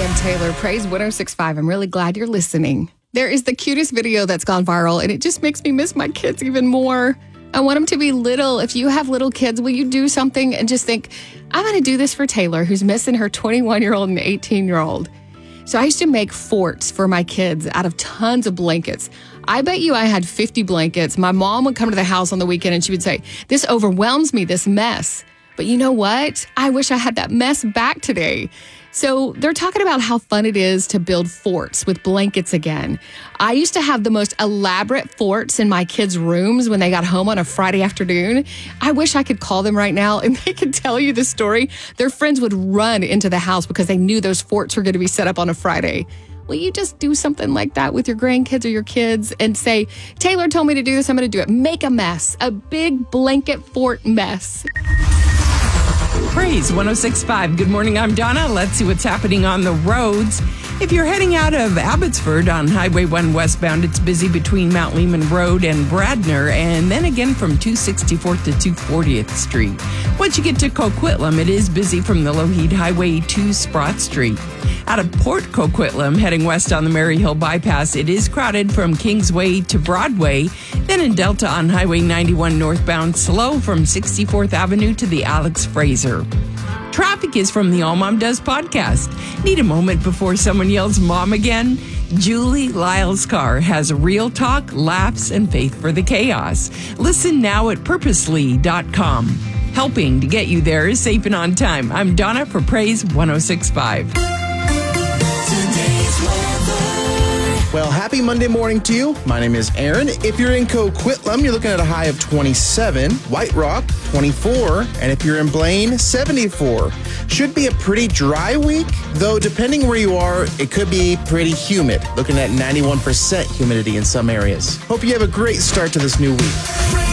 and Taylor. Praise 1065. I'm really glad you're listening. There is the cutest video that's gone viral, and it just makes me miss my kids even more. I want them to be little. If you have little kids, will you do something and just think, I'm going to do this for Taylor, who's missing her 21-year-old and 18-year-old. So I used to make forts for my kids out of tons of blankets. I bet you I had 50 blankets. My mom would come to the house on the weekend and she would say, this overwhelms me, this mess. But you know what? I wish I had that mess back today. So they're talking about how fun it is to build forts with blankets again. I used to have the most elaborate forts in my kids' rooms when they got home on a Friday afternoon. I wish I could call them right now and they could tell you the story. Their friends would run into the house because they knew those forts were going to be set up on a Friday. Will you just do something like that with your grandkids or your kids and say, Taylor told me to do this, I'm going to do it. Make a mess, a big blanket fort mess. Praise 1065. Good morning, I'm Donna. Let's see what's happening on the roads. If you're heading out of Abbotsford on Highway 1 westbound, it's busy between Mount Lehman Road and Bradner, and then again from 264th to 240th Street. Once you get to Coquitlam, it is busy from the Lougheed Highway to Sprott Street. Out of Port Coquitlam, heading west on the Maryhill Bypass, it is crowded from Kingsway to Broadway. Then in Delta on Highway 91 northbound, slow from 64th Avenue to the Alex Fraser. Traffic is from the All Mom Does podcast. Need a moment before someone yells mom again? Julie Lyle's car has real talk, laughs, and faith for the chaos. Listen now at purposely.com. Helping to get you there is safe and on time. I'm Donna for Praise 1065. Well, happy Monday morning to you. My name is Aaron. If you're in Coquitlam, you're looking at a high of 27, White Rock 24, and if you're in Blaine, 74. Should be a pretty dry week, though depending where you are, it could be pretty humid, looking at 91% humidity in some areas. Hope you have a great start to this new week.